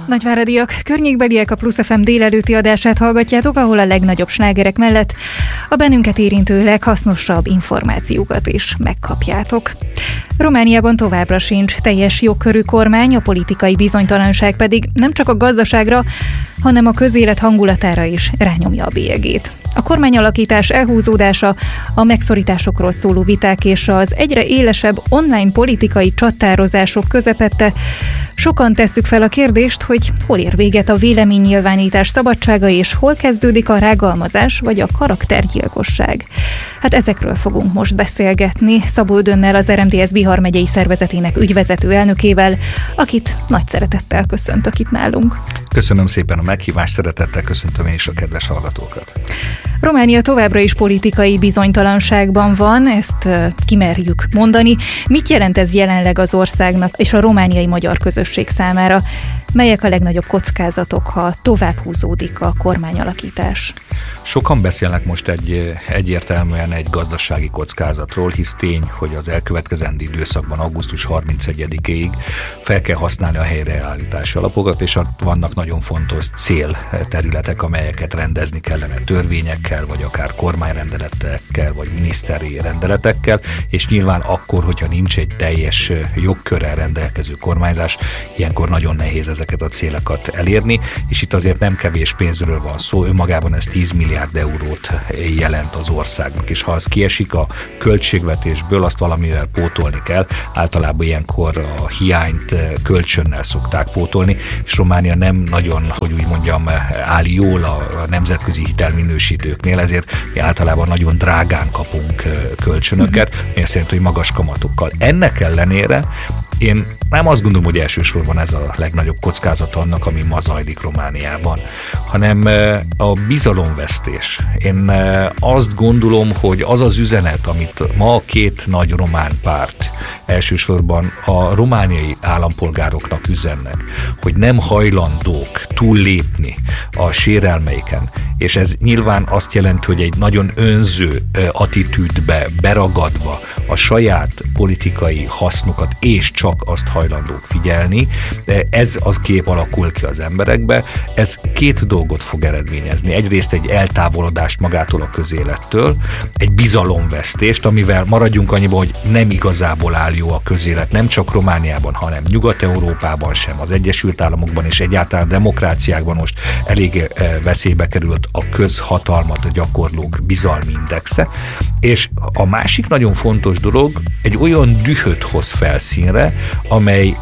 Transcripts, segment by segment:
Nagyváradiak, környékbeliek, a Plusz FM délelőtti adását hallgatjátok, ahol a legnagyobb slágerek mellett a bennünket érintő leghasznosabb információkat is megkapjátok. Romániában továbbra sincs teljes jogkörű kormány, a politikai bizonytalanság pedig nem csak a gazdaságra, hanem a közélet hangulatára is rányomja a bélyegét. A kormányalakítás elhúzódása, a megszorításokról szóló viták és az egyre élesebb online politikai csattározások közepette sokan tesszük fel a kérdést, hogy hol ér véget a véleménynyilvánítás szabadsága és hol kezdődik a rágalmazás vagy a karaktergyilkosság. Hát ezekről fogunk most beszélgetni Szabó Ödönnel, az RMDSZ Bihar megyei szervezetének ügyvezető elnökével, akit nagy szeretettel köszöntök itt nálunk. Köszönöm szépen a meghívást, szeretettel köszöntöm én is a kedves hallgatókat. Románia továbbra is politikai bizonytalanságban van, ezt kimerjük mondani. Mit jelent ez jelenleg az országnak és a romániai magyar közösség számára? Melyek a legnagyobb kockázatok, ha tovább húzódik a kormányalakítás? Sokan beszélnek most egyértelműen egy gazdasági kockázatról, hisz tény, hogy az elkövetkezendő időszakban augusztus 31-ig fel kell használni a helyreállítási alapokat, és vannak nagyon fontos célterületek, amelyeket rendezni kellene törvényekkel, vagy akár kormányrendelettekkel, vagy miniszteri rendeletekkel, és nyilván akkor, hogyha nincs egy teljes jogkörrel rendelkező kormányzás, ilyenkor nagyon nehéz ezeket a célokat elérni, és itt azért nem kevés pénzről van szó, önmagában ez 10 milliárd eurót jelent az országnak, és ha az kiesik a költségvetésből, azt valamivel pótolni kell. Általában ilyenkor a hiányt kölcsönnel szokták pótolni, és Románia nem nagyon, hogy úgy mondjam, áll jól a nemzetközi hitelminősítőknél, ezért mi általában nagyon drágán kapunk kölcsönöket, én szerint, hogy magas kamatokkal. Ennek ellenére én nem azt gondolom, hogy elsősorban ez a legnagyobb kockázat annak, ami ma zajlik Romániában, hanem a bizalomvesztés. Én azt gondolom, hogy az az üzenet, amit ma a két nagy román párt elsősorban a romániai állampolgároknak üzennek, hogy nem hajlandók túllépni a sérelmeiken, és ez nyilván azt jelenti, hogy egy nagyon önző attitűdbe beragadva a saját politikai hasznukat és csak azt hajlandók figyelni, ez a kép alakul ki az emberekbe, ez két dolgot fog eredményezni. Egyrészt egy eltávolodást magától a közélettől, egy bizalomvesztést, amivel maradjunk annyiban, hogy nem igazából áll jó a közélet, nem csak Romániában, hanem Nyugat-Európában sem, az Egyesült Államokban és egyáltalán demokráciákban most elég veszélybe került a közhatalmat a gyakorlók bizalmi indexe, és a másik nagyon fontos dolog, egy olyan dühöt hoz felszínre, amely,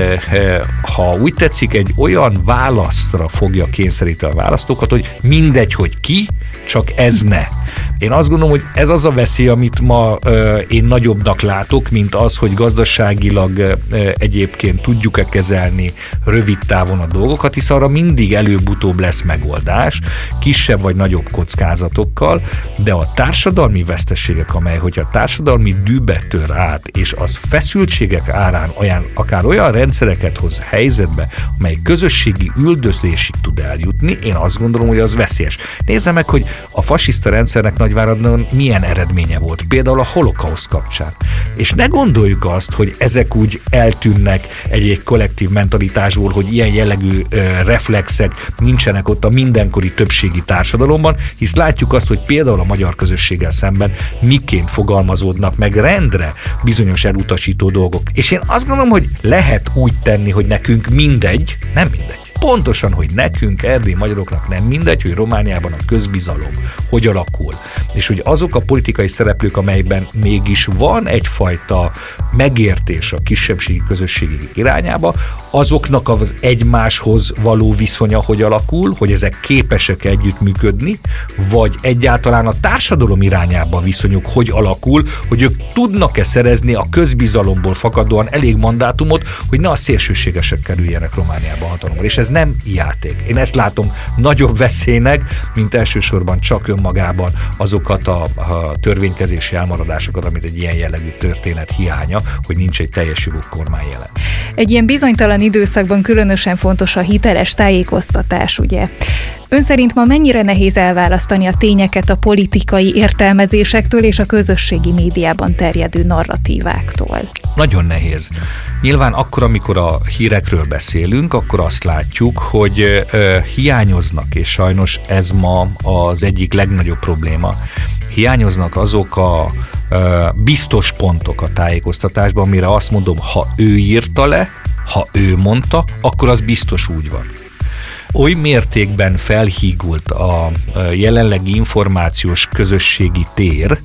ha úgy tetszik, egy olyan válaszra fogja kényszeríteni a választókat, hogy mindegy, hogy ki, csak ez ne. Én azt gondolom, hogy ez az a veszély, amit ma én nagyobbnak látok, mint az, hogy gazdaságilag egyébként tudjuk-e kezelni rövid távon a dolgokat, hisz arra mindig előbb-utóbb lesz megoldás, kisebb vagy nagyobb kockázatokkal, de a társadalmi veszteségek, amely, hogyha a társadalmi dűbe tör át, és az feszültségek árán akár olyan rendszereket hoz helyzetbe, amely közösségi üldözésig tud eljutni, én azt gondolom, hogy az veszélyes. Nézze meg, hogy a fasiszta rendszernek Nagyváradon milyen eredménye volt, például a holokauszt kapcsán. És ne gondoljuk azt, hogy ezek úgy eltűnnek egy kollektív mentalitásból, hogy ilyen jellegű reflexek nincsenek ott a mindenkori többségi társadalomban, hisz látjuk azt, hogy például a magyar közösséggel szemben miként fogalmazódnak meg rendre bizonyos elutasító dolgok. És én azt gondolom, hogy lehet úgy tenni, hogy nekünk mindegy, nem mindegy. Pontosan, hogy nekünk, erdélyi magyaroknak nem mindegy, hogy Romániában a közbizalom hogy alakul, és hogy azok a politikai szereplők, amelyben mégis van egyfajta megértés a kisebbségi közösségi irányába, azoknak az egymáshoz való viszonya hogy alakul, hogy ezek képesek együttműködni, vagy egyáltalán a társadalom irányába viszonyuk hogy alakul, hogy ők tudnak-e szerezni a közbizalomból fakadóan elég mandátumot, hogy ne a szélsőségesek kerüljenek Romániába hatalomra. És ez nem játék. Én ezt látom nagyobb veszélynek, mint elsősorban csak önmagában azokat a törvénykezési elmaradásokat, amit egy ilyen jellegű történet hiánya, hogy nincs egy teljes jogú kormány jelen. Egy ilyen bizonytalan időszakban különösen fontos a hiteles tájékoztatás, ugye? Ön szerint ma mennyire nehéz elválasztani a tényeket a politikai értelmezésektől és a közösségi médiában terjedő narratíváktól? Nagyon nehéz. Nyilván akkor, amikor a hírekről beszélünk, akkor azt látjuk, hogy hiányoznak, és sajnos ez ma az egyik legnagyobb probléma. Hiányoznak azok a biztos pontok a tájékoztatásban, amire azt mondom, ha ő írta le, ha ő mondta, akkor az biztos úgy van. Oly mértékben felhígult a jelenlegi információs közösségi tér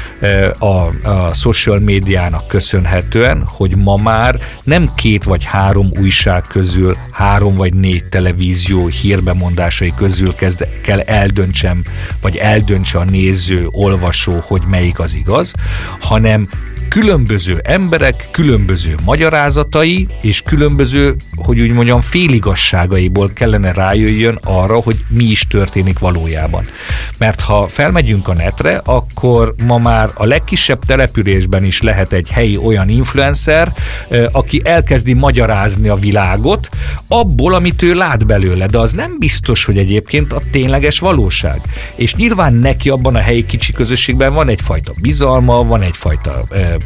a social médiának köszönhetően, hogy ma már nem 2 vagy 3 újság közül, 3 vagy 4 televízió hírbemondásai közül kell eldöntsem, vagy eldöntse a néző, olvasó, hogy melyik az igaz, hanem különböző emberek, különböző magyarázatai és különböző, hogy úgy mondjam, féligasságaiból kellene rájöjjön arra, hogy mi is történik valójában. Mert ha felmegyünk a netre, akkor ma már a legkisebb településben is lehet egy helyi olyan influencer, aki elkezdi magyarázni a világot abból, amit ő lát belőle, de az nem biztos, hogy egyébként a tényleges valóság. És nyilván neki abban a helyi kicsi közösségben van egyfajta bizalma, van egyfajta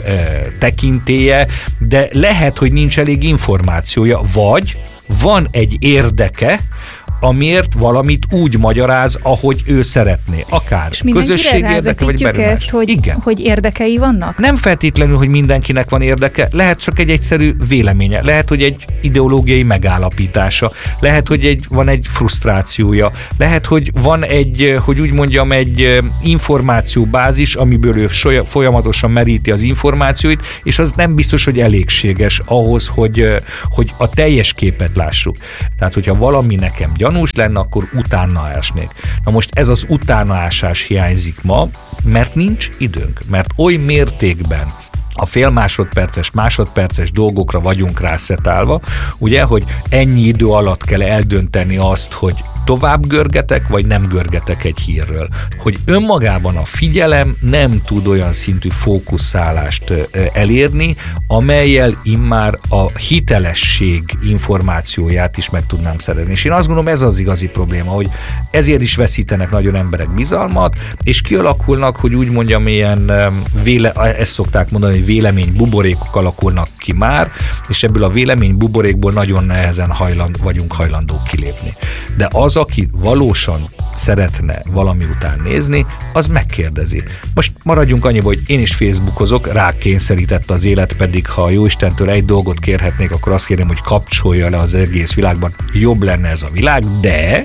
tekintélye, de lehet, hogy nincs elég információja, vagy van egy érdeke, amiért valamit úgy magyaráz, ahogy ő szeretné. Akár közösség érdeke, vagy bármi más. Ezt, hogy érdekei vannak? Nem feltétlenül, hogy mindenkinek van érdeke, lehet csak egy egyszerű véleménye, lehet, hogy egy ideológiai megállapítása, lehet, hogy van egy frusztrációja, lehet, hogy van egy, hogy úgy mondjam, egy információbázis, amiből ő folyamatosan meríti az információit, és az nem biztos, hogy elégséges ahhoz, hogy a teljes képet lássuk. Tehát, hogyha valami nekem gyanús lenne, akkor utána ásnék. Na most ez az utánaásás hiányzik ma, mert nincs időnk, mert oly mértékben a fél másodperces dolgokra vagyunk rászetálva, ugye, hogy ennyi idő alatt kell eldönteni azt, hogy tovább görgetek, vagy nem görgetek egy hírről. Hogy önmagában a figyelem nem tud olyan szintű fókuszálást elérni, amellyel immár a hitelesség információját is meg tudnám szerezni. És én azt gondolom, ez az igazi probléma, hogy ezért is veszítenek nagyon emberek bizalmat, és kialakulnak, hogy úgy mondjam, ilyen ezt szokták mondani, hogy vélemény buborékok alakulnak ki már, és ebből a vélemény buborékból nagyon nehezen vagyunk hajlandók kilépni. De az, aki valósan szeretne valami után nézni, az megkérdezi. Most maradjunk annyiba, hogy én is Facebookozok, rákényszerített az élet, pedig ha a Jóistentől egy dolgot kérhetnék, akkor azt kérném, hogy kapcsolja le az egész világban. Jobb lenne ez a világ, de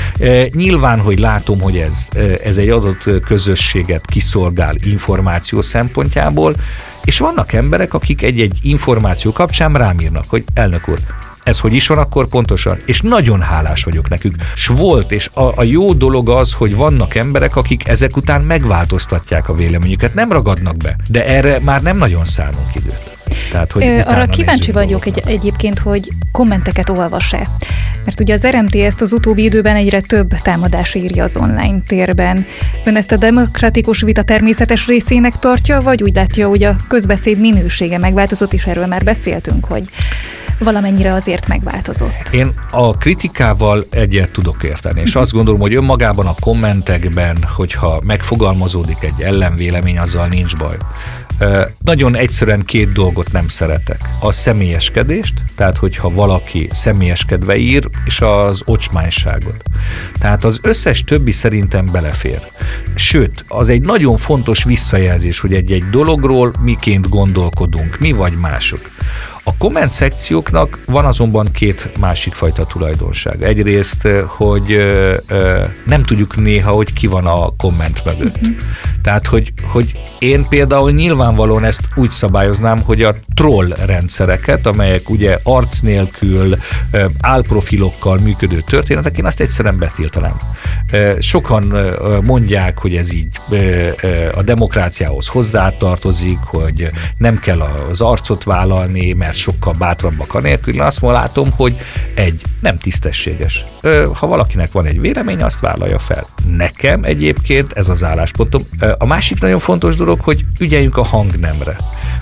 nyilván, hogy látom, hogy ez egy adott közösséget kiszolgál információ szempontjából, és vannak emberek, akik egy-egy információ kapcsán rám írnak, hogy elnök úr, ez hogy is van akkor pontosan? És nagyon hálás vagyok nekük. S volt, és a jó dolog az, hogy vannak emberek, akik ezek után megváltoztatják a véleményüket, nem ragadnak be, de erre már nem nagyon szánunk időt. Tehát, hogy arra kíváncsi vagyok egyébként, hogy kommenteket olvas-e. Mert ugye az RMT ezt az utóbbi időben egyre több támadás éri az online térben. Ön ezt a demokratikus vita természetes részének tartja, vagy úgy látja, hogy a közbeszéd minősége megváltozott, és erről már beszéltünk, hogy valamennyire azért megváltozott? Én a kritikával egyet tudok érteni, és azt gondolom, hogy önmagában a kommentekben, hogyha megfogalmazódik egy ellenvélemény, azzal nincs baj. Nagyon egyszerűen 2 dolgot nem szeretek. A személyeskedést, tehát hogyha valaki személyeskedve ír, és az ocsmányságot. Tehát az összes többi szerintem belefér. Sőt, az egy nagyon fontos visszajelzés, hogy egy dologról miként gondolkodunk, mi vagy mások. A komment szekcióknak van azonban 2 másik fajta tulajdonság. Egyrészt, hogy nem tudjuk néha, hogy ki van a komment mögött. Tehát, hogy én például nyilvánvalóan ezt úgy szabályoznám, hogy a troll rendszereket, amelyek ugye arc nélkül, álprofilokkal működő történetek, én azt egyszerűen betiltanám. Sokan mondják, hogy ez így a demokráciához hozzátartozik, hogy nem kell az arcot vállalni, mert sokkal bátrabbak anélkül. Én azt látom, hogy nem tisztességes. Ha valakinek van egy véleménye, azt vállalja fel. Nekem egyébként ez az álláspontom. A másik nagyon fontos dolog, hogy ügyeljünk a hangnemre.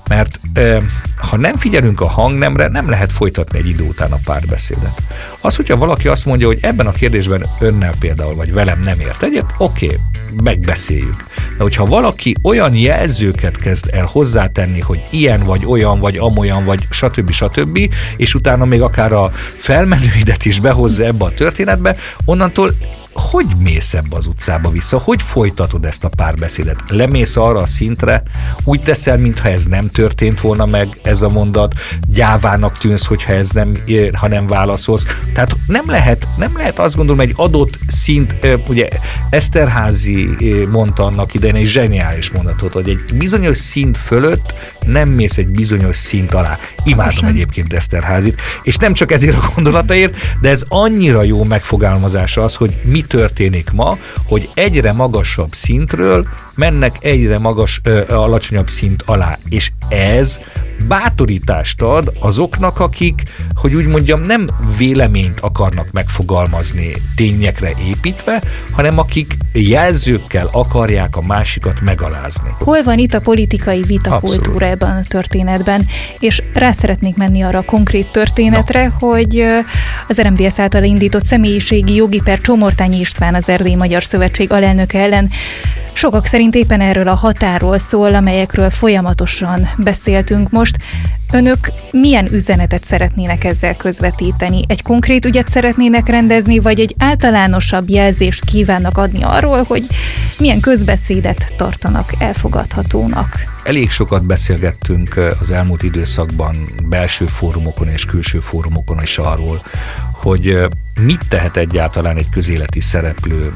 Mert ha nem figyelünk a hangnemre, nem lehet folytatni egy idő után a párbeszédet. Az, hogyha valaki azt mondja, hogy ebben a kérdésben önnel például, vagy velem nem ért egyet, oké, megbeszéljük. De hogyha valaki olyan jelzőket kezd el hozzátenni, hogy ilyen, vagy olyan, vagy amolyan, vagy stb., és utána még akár a felmenőidet is behozza ebbe a történetbe, onnantól hogy mész ebbe az utcába vissza? Hogy folytatod ezt a párbeszédet? Lemész arra a szintre, úgy teszel, mintha ez nem történt volna meg, ez a mondat, gyávának tűnsz, hogyha ez nem, ha nem válaszolsz. Tehát nem lehet azt gondolom, egy adott szint, ugye Eszterházy mondta annak idején egy zseniális mondatot, hogy egy bizonyos szint fölött nem mész egy bizonyos szint alá. Imádom egyébként Eszterházit, és nem csak ezért a gondolataért, de ez annyira jó megfogalmazása az, hogy mi történik ma, hogy egyre magasabb szintről mennek egyre alacsonyabb szint alá. És ez bátorítást ad azoknak, akik, hogy úgy mondjam, nem véleményt akarnak megfogalmazni tényekre építve, hanem akik jelzőkkel akarják a másikat megalázni. Hol van itt a politikai vitakultúra ebben a történetben? És rá szeretnék menni arra a konkrét történetre, hogy az RMDSZ által indított személyiségi jogi per Csomortányi István, az Erdélyi Magyar Szövetség alelnöke ellen sokak szerint éppen erről a határról szól, amelyekről folyamatosan beszéltünk most. Önök milyen üzenetet szeretnének ezzel közvetíteni? Egy konkrét ügyet szeretnének rendezni, vagy egy általánosabb jelzést kívánnak adni arról, hogy milyen közbeszédet tartanak elfogadhatónak? Elég sokat beszélgettünk az elmúlt időszakban belső fórumokon és külső fórumokon is arról, hogy mit tehet egyáltalán egy közéleti szereplő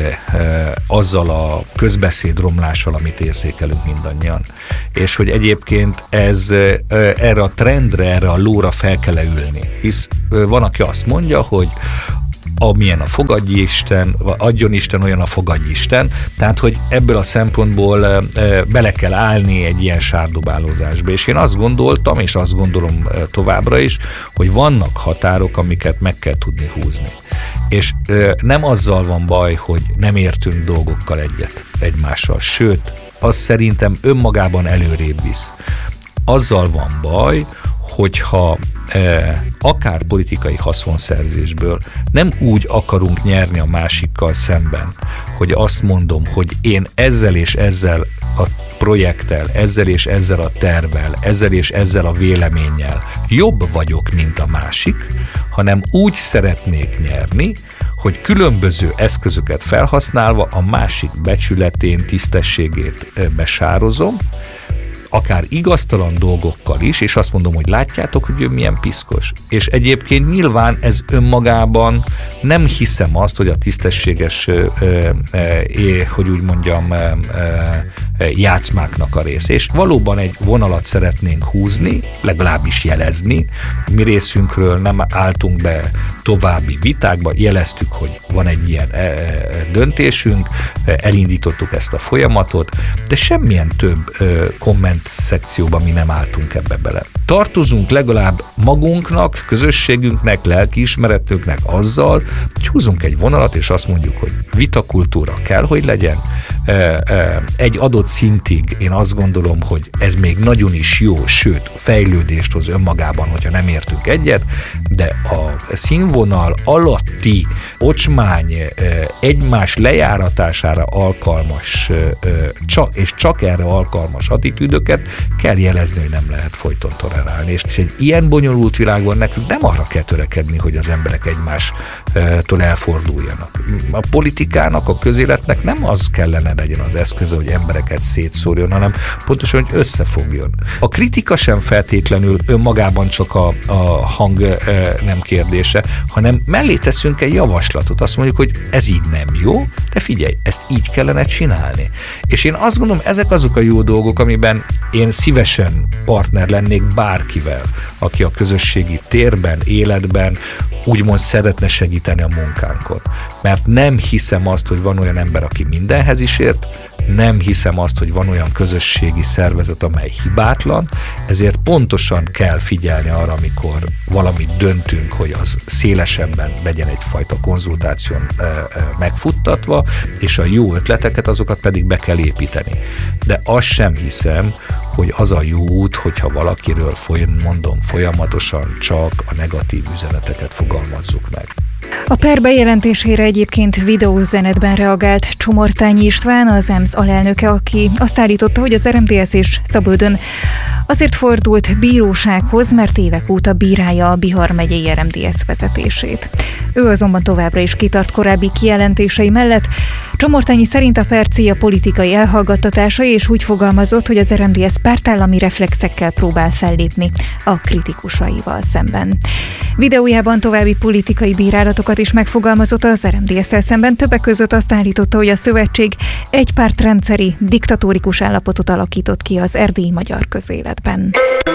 azzal a közbeszéd romlással, amit érzékelünk mindannyian. És hogy egyébként ez erre a trendre, erre a lóra fel kell ülni. Hisz van, aki azt mondja, hogy amilyen a fogadj Isten, adjon Isten, olyan a fogadj Isten. Tehát, hogy ebből a szempontból bele kell állni egy ilyen sárdobálózásba. És én azt gondoltam, és azt gondolom továbbra is, hogy vannak határok, amiket meg kell tudni húzni. És nem azzal van baj, hogy nem értünk dolgokkal egyet egymással. Sőt, az szerintem önmagában előrébb visz. Azzal van baj, hogyha akár politikai haszonszerzésből nem úgy akarunk nyerni a másikkal szemben, hogy azt mondom, hogy én ezzel és ezzel a projekttel, ezzel és ezzel a tervvel, ezzel és ezzel a véleménnyel jobb vagyok, mint a másik, hanem úgy szeretnék nyerni, hogy különböző eszközöket felhasználva a másik becsületén, tisztességét besározom, akár igaztalan dolgokkal is, és azt mondom, hogy látjátok, hogy ő milyen piszkos. És egyébként nyilván ez önmagában nem hiszem azt, hogy a tisztességes, hogy úgy mondjam, játszmáknak a része. És valóban egy vonalat szeretnénk húzni, legalábbis jelezni. Mi részünkről nem álltunk be további vitákba, jeleztük, hogy van egy ilyen döntésünk, elindítottuk ezt a folyamatot, de semmilyen több komment szekcióban mi nem álltunk ebbe bele. Tartozunk legalább magunknak, közösségünknek, lelkiismeretünknek azzal, hogy húzunk egy vonalat, és azt mondjuk, hogy vitakultúra kell, hogy legyen. Egy adott szintig én azt gondolom, hogy ez még nagyon is jó, sőt, fejlődést hoz önmagában, hogyha nem értünk egyet, de a színvonal alatti ocsmány egymás lejáratására alkalmas, és csak erre alkalmas attitűdöket kell jelezni, hogy nem lehet folyton tolerálni. És egy ilyen bonyolult világban nekünk nem arra kell törekedni, hogy az emberek egymástól elforduljanak. A politikának, a közéletnek nem az kellene legyen az eszköze, hogy embereket szétszórjon, hanem pontosan, hogy összefogjon. A kritika sem feltétlenül önmagában csak a hang nem kérdése, hanem mellé teszünk egy javaslatot. Azt mondjuk, hogy ez így nem jó, de figyelj, ezt így kellene csinálni. És én azt gondolom, ezek azok a jó dolgok, amiben én szívesen partner lennék bárkivel, aki a közösségi térben, életben úgymond szeretne segíteni a munkánkon. Mert nem hiszem azt, hogy van olyan ember, aki mindenhez is ért, nem hiszem azt, hogy van olyan közösségi szervezet, amely hibátlan, ezért pontosan kell figyelni arra, amikor valamit döntünk, hogy az szélesebben legyen egyfajta konzultáción megfuttatva, és a jó ötleteket, azokat pedig be kell építeni. De azt sem hiszem, hogy az a jó út, hogyha valakiről folyamatosan csak a negatív üzeneteket fogalmazzuk meg. A per bejelentésére egyébként videóüzenetben reagált Csomortányi István, az EMSZ alelnöke, aki azt állította, hogy az RMDSZ és Szaböldön azért fordult bírósághoz, mert évek óta bírálja a Bihar megyei RMDSZ vezetését. Ő azonban továbbra is kitart korábbi kijelentései mellett. Csomortányi szerint a per célja politikai elhallgattatása, és úgy fogalmazott, hogy az RMDSZ pártállami reflexekkel próbál fellépni a kritikusaival szemben. Videójában további politikai bírálatokat is megfogalmazott az RMDSZ-szel szemben, többek között azt állította, hogy a szövetség egypártrendszeri, diktatórikus állapotot alakított ki az erdélyi magyar közéletben.